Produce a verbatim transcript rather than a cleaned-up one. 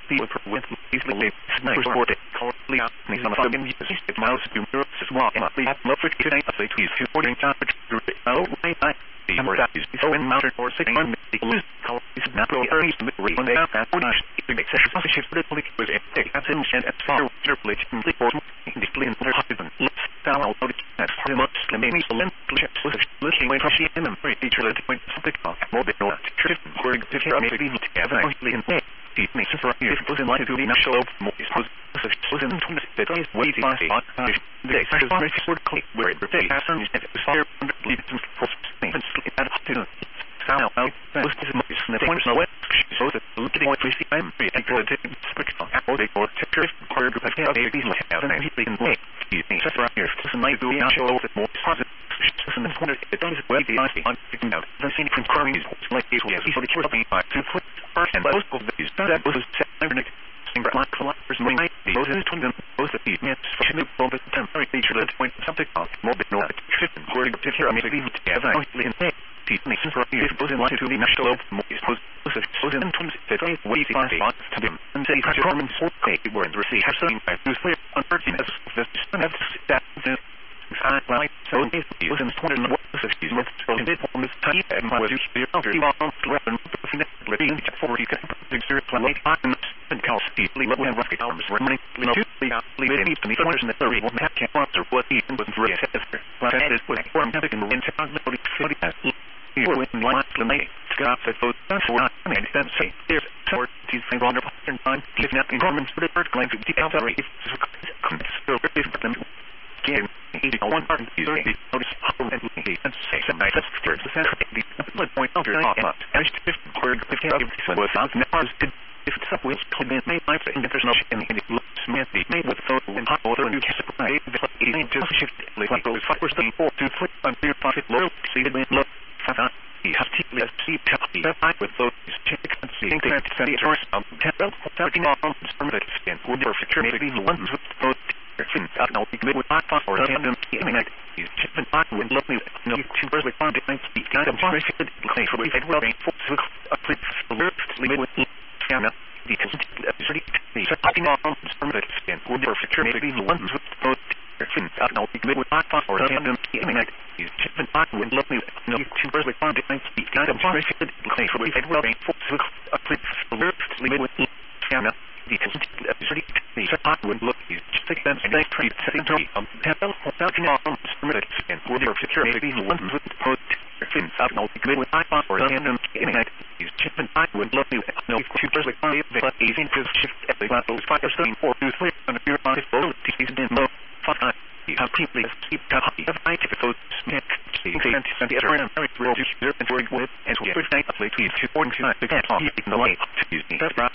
people with easily sniper sport currently happening on the fucking used mouse to mirror as well and the atmosphere today as they tweet supporting temperature oh my god the that is so in mountain or sitting on the loose color is not really early to memory when they have that one the next session of the shift politically was a take at him and far carefully to the form in the clean their husband let's down all the that's pretty much the main lens was looking when she in them very teacher that point something more than not trip for to hear maybe together actually in the makes for you was in like to the national more was was in twenty that is way too fast the day for the sort click where it rotates and it was fire under leads and for things at to sound out was this most the point no way so that looking at three I'm pretty accurate spectrum or they or picture or group of babies have and he can make you think that's right here just a night do we show a bit more positive and the point it does way the icy on picking out the scene from Carmen like this was easily something like to put first and most of these that was cybernetic black flowers might be those is twin them both of these myths for the bomb the temporary feature that point something off more bit no shift and word to hear me leave together in the teeth makes for you goes in like to the national more was was in twins that way way the icy on to them and say for Carmen for take words receive have something by to clear on thirteen as this that that I like so it was in twenty what was it was so it on this time and I was here after you on weapon living for you can exert play on and call steeply let when rocket arms running you know to leave it to me for the thirty one half can't answer what he was really but that is what form have in into forty as you were in line to make Scott said those that's what I mean that's say there's more these things on the pattern time if not in common for the first claim to the outside if so if them again he one part of the notice how and he and say some nice first the center the point under not as if word if you was not never did if it's up with could be made life in there's no in the Smith the made with photo and hot water and you can supply the just shift like those fibers the four to put on your pocket low see the look he has to let see happy with those chick and see that send it or some talking on from the skin would perfect maybe the ones with those fins out now big with hot or random like these chicken hot with lovely no two birds like found it nice speak kind of very good clay for we had well being for a quick alert limit with Anna the city the talking on from the skin would perfect maybe the ones with those fins out now big with hot or random like these chicken hot with lovely no two birds like found it nice speak kind of very good clay for we had well being for a quick alert limit with Anna the city the hot would look these chicken and they treat setting to um tell talking on from the skin would perfect maybe the ones with those fins out now big with hot or random like these chicken hot would lovely no two birds like found it but easy to shift at the those fires thing or two three and your body full these in low five you have people keep happy of I take those smith see and the other and very real just and very with and so every night I play to you to point to the light to use me that's right